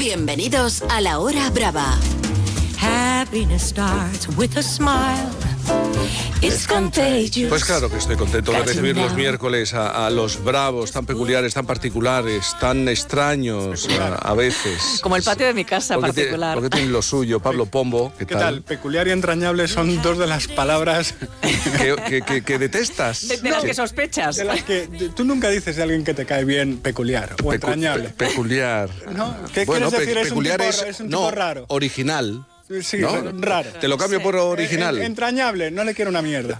Bienvenidos a La Hora Brava. Happiness starts with a smile. It's contagious. Pues claro que estoy contento de recibir los miércoles a los bravos, tan peculiares, tan particulares, tan extraños a veces. Como el patio de mi casa particular. Porque tienen lo suyo. Pablo Pombo, ¿qué tal? Peculiar y entrañable son dos de las palabras que detestas. De las que sospechas. de las que tú nunca dices de alguien que te cae bien peculiar o entrañable. Peculiar. ¿No? ¿Qué quieres decir? Peculiar es un tipo raro. Original. Sí, ¿no? Raro. Te lo cambio por original. Entrañable, no le quiero una mierda.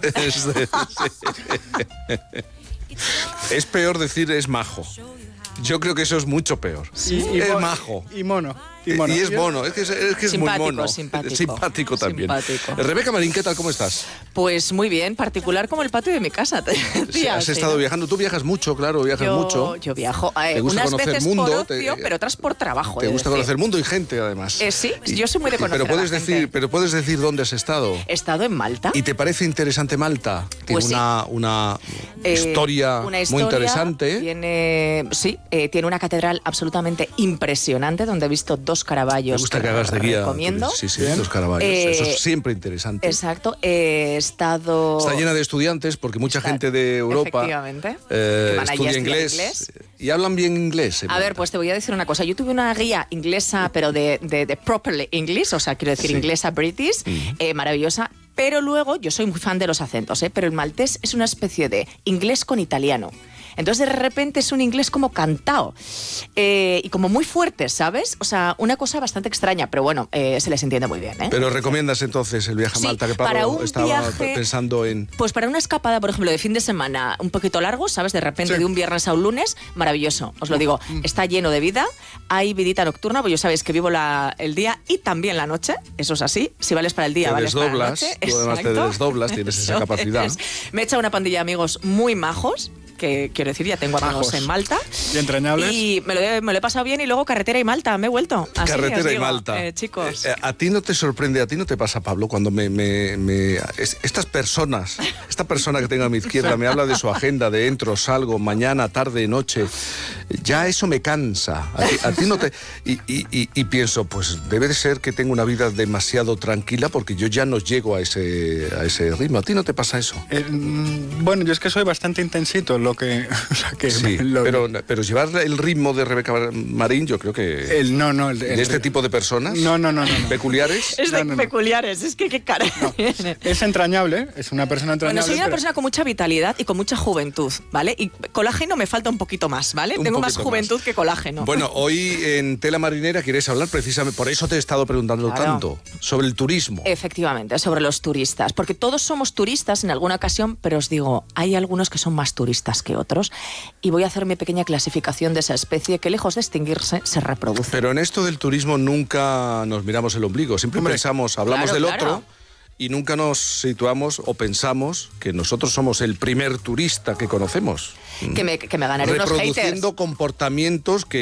Es peor decir es majo. Yo creo que eso es mucho peor. Es majo. Y mono. Y es mono, es que es muy mono. Simpático también. Simpático. Rebeca Marín, ¿qué tal? ¿Cómo estás? Pues muy bien, particular como el patio de mi casa. Sí, has estado viajando. Tú viajas mucho, claro, mucho. Yo viajo. Te gusta unas conocer veces mundo, por ocio, pero otras por trabajo. Te gusta conocer mundo y gente, además. Sí, yo soy muy de conocer pero puedes decir dónde has estado. He estado en Malta. ¿Y te parece interesante Malta? Tiene Pues una historia muy interesante. Tiene una catedral absolutamente impresionante donde he visto 2 Caravallos. Me gusta que hagas de guía. Recomiendo. Sí, 2 Caravallos. Eso es siempre interesante. Exacto. He estado... Está llena de estudiantes porque mucha gente de Europa estudia inglés y hablan bien inglés. A ver, pues te voy a decir una cosa. Yo tuve una guía inglesa, pero de properly English, o sea, quiero decir inglesa British, maravillosa. Pero luego, yo soy muy fan de los acentos, pero el maltés es una especie de inglés con italiano. Entonces, de repente, es un inglés como cantado y como muy fuerte, ¿sabes? O sea, una cosa bastante extraña, pero bueno, se les entiende muy bien, ¿eh? Pero ¿recomiendas entonces el viaje a Malta que Pablo estaba pensando en...? Pues para una escapada, por ejemplo, de fin de semana un poquito largo, ¿sabes? De repente, de un viernes a un lunes, maravilloso. Os lo digo, está lleno de vida, hay vidita nocturna, pues yo sabéis que vivo el día y también la noche, eso es así. Si vales para el día, vales para la noche. Tú además te desdoblas, tienes esa capacidad. Me he echado una pandilla de amigos muy majos, que quiero decir, ya tengo amigos en Malta. Y entrañables. Y me lo he pasado bien y luego carretera y Malta, me he vuelto. Así, carretera y Malta. Chicos. ¿A ti no te sorprende, a ti no te pasa, Pablo, cuando esta persona que tengo a mi izquierda me habla de su agenda, de entro, salgo, mañana, tarde, noche, ya eso me cansa. A ti no te... Y pienso, pues debe de ser que tengo una vida demasiado tranquila porque yo ya no llego a ese ritmo. ¿A ti no te pasa eso? Bueno, yo es que soy bastante intensito, pero llevar el ritmo de Rebeca Marín, yo creo que... ¿De este tipo de personas? No. ¿Peculiares? Es de peculiares, es que qué cara. No. Es entrañable, es una persona entrañable. Bueno, soy una persona con mucha vitalidad y con mucha juventud, ¿vale? Y colágeno me falta un poquito más, ¿vale? Tengo más juventud que colágeno. Bueno, hoy en Tela Marinera quieres hablar precisamente, por eso te he estado preguntando tanto, sobre el turismo. Efectivamente, sobre los turistas, porque todos somos turistas en alguna ocasión, pero os digo, hay algunos que son más turistas que otros, y voy a hacer mi pequeña clasificación de esa especie que, lejos de extinguirse, se reproduce. Pero en esto del turismo nunca nos miramos el ombligo, siempre hablamos del otro, y nunca nos situamos o pensamos que nosotros somos el primer turista que conocemos. Que me ganaré unos haters. Reproduciendo comportamientos que